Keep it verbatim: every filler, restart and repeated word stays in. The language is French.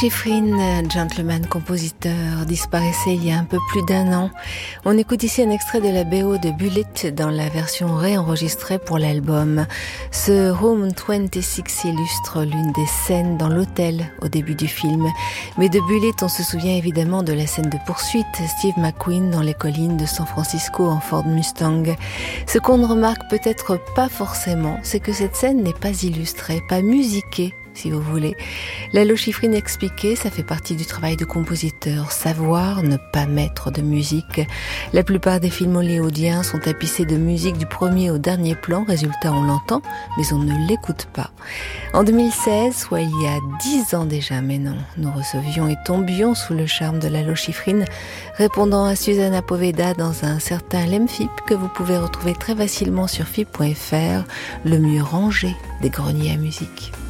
Schifrin, gentleman compositeur, disparaissait il y a un peu plus d'un an. On écoute ici un extrait de la B O de Bullet dans la version réenregistrée pour l'album. Ce Room vingt-six illustre l'une des scènes dans l'hôtel au début du film. Mais de Bullet, on se souvient évidemment de la scène de poursuite, Steve McQueen dans les collines de San Francisco en Ford Mustang. Ce qu'on ne remarque peut-être pas forcément, c'est que cette scène n'est pas illustrée, pas musiquée, si vous voulez. Lalo Schifrin expliquait, ça fait partie du travail de compositeur, savoir ne pas mettre de musique. La plupart des films hollywoodiens sont tapissés de musique du premier au dernier plan, résultat on l'entend, mais on ne l'écoute pas. En deux mille seize, soit il y a dix ans déjà, mais non, nous recevions et tombions sous le charme de Lalo Schifrin, répondant à Susanna Poveda dans un certain Lemfip que vous pouvez retrouver très facilement sur fip point f r, le mieux rangé des greniers à musique.